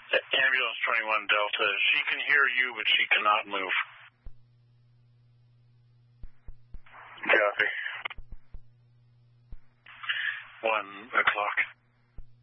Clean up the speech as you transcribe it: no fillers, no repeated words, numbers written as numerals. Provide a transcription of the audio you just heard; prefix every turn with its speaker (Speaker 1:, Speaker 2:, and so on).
Speaker 1: Ambulance 21 Delta. She can hear you, but she cannot move.
Speaker 2: Copy.
Speaker 1: 1 o'clock.